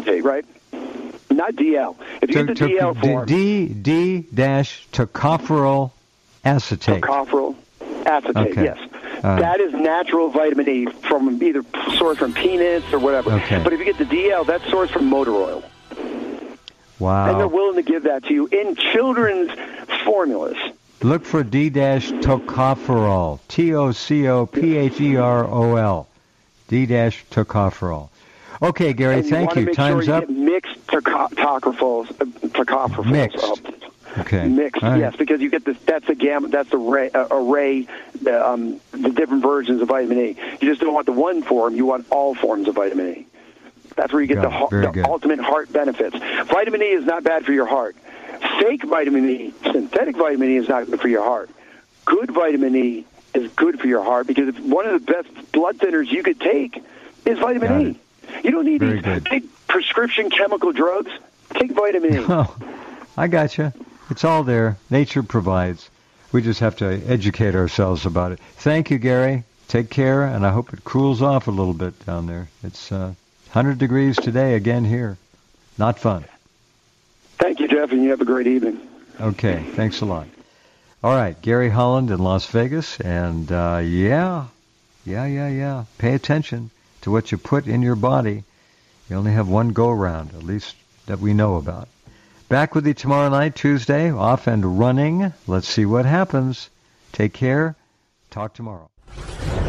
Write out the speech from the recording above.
acetate, right? Not DL. If you get the DL form... D-tocopherol acetate. Tocopherol acetate, okay. Yes. That is natural vitamin E from either sourced from peanuts or whatever. Okay. But if you get the DL, that's sourced from motor oil. Wow. And they're willing to give that to you in children's formulas. Look for D-tocopherol. Tocopherol. D-tocopherol. Okay, Gary, thank you. Time's up. You mixed tocopherols. Mixed. Okay. Mixed, right. Yes, because you get this. That's the gamma. That's the array. The different versions of vitamin E. You just don't want the one form. You want all forms of vitamin E. That's where you get the ultimate heart benefits. Vitamin E is not bad for your heart. Fake vitamin E, synthetic vitamin E is not good for your heart. Good vitamin E is good for your heart because one of the best blood thinners you could take is vitamin E. You don't need these big prescription chemical drugs. Take vitamin E. Oh, I got you. It's all there. Nature provides. We just have to educate ourselves about it. Thank you, Gary. Take care, and I hope it cools off a little bit down there. It's 100 degrees today again here. Not fun. Thank you, Jeff, and you have a great evening. Okay, thanks a lot. All right, Gary Holland in Las Vegas, and yeah. Pay attention to what you put in your body. You only have one go-round, at least that we know about. Back with you tomorrow night, Tuesday, off and running. Let's see what happens. Take care. Talk tomorrow.